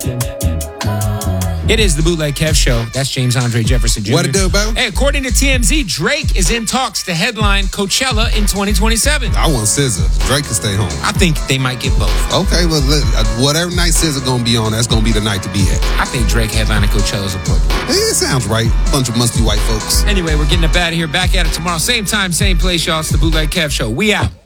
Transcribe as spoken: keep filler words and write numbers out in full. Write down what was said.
It is the Bootleg Kev Show. That's James Andre Jefferson Junior What it do, bro? Hey, according to T M Z, Drake is in talks to headline Coachella in twenty twenty-seven. I want S Z A. Drake can stay home. I think they might get both. Okay, well, whatever night S Z A gonna be on, that's gonna be the night to be at. I think Drake headlining Coachella is appropriate. It sounds right. Bunch of musty white folks. Anyway, we're getting up out of here. Back at it tomorrow. Same time, same place, y'all. It's the Bootleg Kev Show. We out.